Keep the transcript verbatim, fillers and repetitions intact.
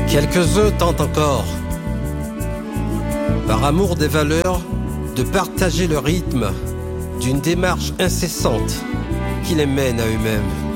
Quelques-uns tentent encore, par amour des valeurs, de partager le rythme d'une démarche incessante qui les mène à eux-mêmes.